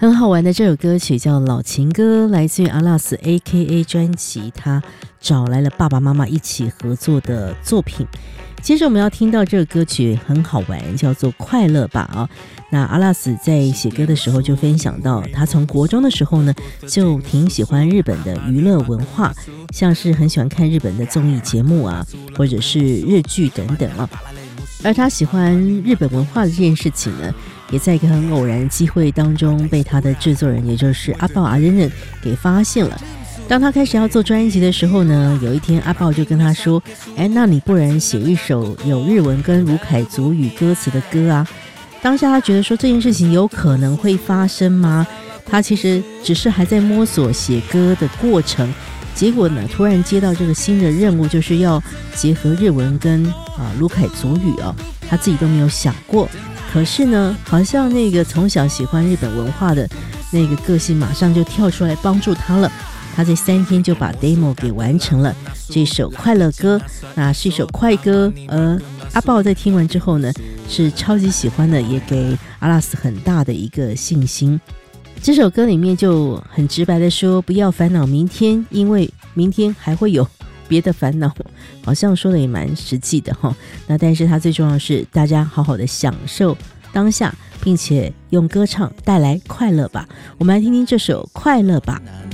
很好玩的这首歌曲叫《老情歌》，来自于阿拉斯 AKA 专辑，他找来了爸爸妈妈一起合作的作品。接着我们要听到这个歌曲很好玩，叫做《快乐吧》啊。那阿拉斯在写歌的时候就分享到，他从国中的时候呢，就挺喜欢日本的娱乐文化，像是很喜欢看日本的综艺节目啊，或者是日剧等等啊。而他喜欢日本文化的这件事情呢，也在一个很偶然的机会当中被他的制作人，也就是阿爆阿忍忍给发现了。当他开始要做专辑的时候呢，有一天阿爆就跟他说，那你不然写一首有日文跟鲁凯族语歌词的歌啊。当下他觉得说这件事情有可能会发生吗？他其实只是还在摸索写歌的过程，结果呢突然接到这个新的任务，就是要结合日文跟鲁凯族语哦，他自己都没有想过。可是呢，好像那个从小喜欢日本文化的那个个性马上就跳出来帮助他了。他在3天就把 demo 给完成了这首快乐歌，那是一首快歌，而阿爆在听完之后呢是超级喜欢的，也给阿拉斯很大的一个信心。这首歌里面就很直白的说，不要烦恼明天，因为明天还会有别的烦恼，好像说的也蛮实际的齁。那但是他最重要的是大家好好的享受当下，并且用歌唱带来快乐吧。我们来听听这首快乐吧。